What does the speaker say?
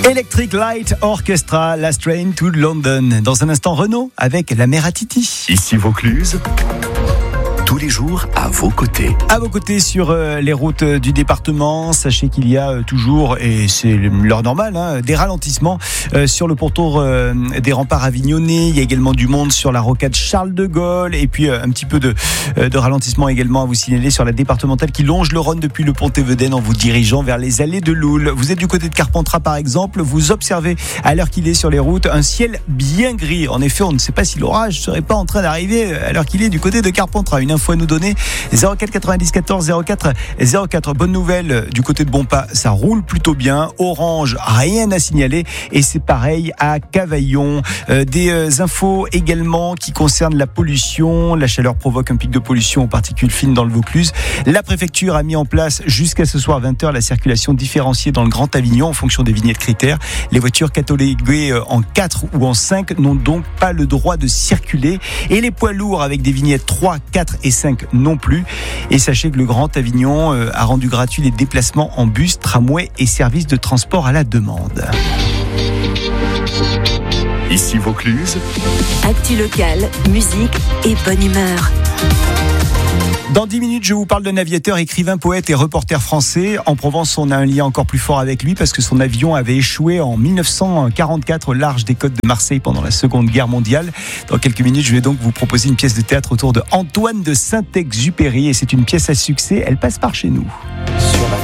Electric Light Orchestra, Last Train to London. Dans un instant, Renaud avec la mère à Titi. Ici Vaucluse, tous les jours à vos côtés. À vos côtés sur les routes du département, sachez qu'il y a toujours, et c'est l'heure normale, des ralentissements sur le pourtour des remparts avignonnais. Il y a également du monde sur la rocade Charles de Gaulle, et puis un petit peu de ralentissement également à vous signaler sur la départementale qui longe le Rhône depuis le pont Théveden en vous dirigeant vers les allées de Loul. Vous êtes du côté de Carpentras par exemple, vous observez à l'heure qu'il est sur les routes un ciel bien gris. En effet, on ne sait pas si l'orage serait pas en train d'arriver à l'heure qu'il est du côté de Carpentras. Une info à nous donner, 04 90 14 04 04. Bonne nouvelle du côté de Bonpas, ça roule plutôt bien. Orange, rien à signaler, et c'est pareil à Cavaillon. Des infos également qui concernent la pollution. La chaleur provoque un pic de pollution aux particules fines dans le Vaucluse. La préfecture a mis en place jusqu'à ce soir 20h la circulation différenciée dans le Grand Avignon en fonction des vignettes critères. Les voitures cataloguées en 4 ou en 5 n'ont donc pas le droit de circuler, et les poids lourds avec des vignettes 3, 4 et 5 non plus. Et sachez que le Grand Avignon a rendu gratuit les déplacements en bus, tramway et services de transport à la demande. Ici Vaucluse, actu locale, musique et bonne humeur. Dans 10 minutes, je vous parle d'un aviateur, écrivain, poète et reporter français. En Provence, on a un lien encore plus fort avec lui parce que son avion avait échoué en 1944 au large des côtes de Marseille pendant la Seconde Guerre mondiale. Dans quelques minutes, je vais donc vous proposer une pièce de théâtre autour de Antoine de Saint-Exupéry, et c'est une pièce à succès. Elle passe par chez nous. Sur la